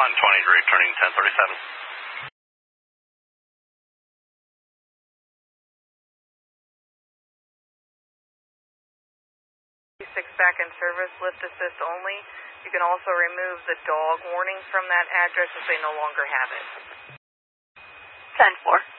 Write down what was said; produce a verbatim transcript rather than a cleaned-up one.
one twenty, returning ten thirty-seven. six back in service, lift assist only. You can also remove the dog warning from that address if they no longer have it. ten four.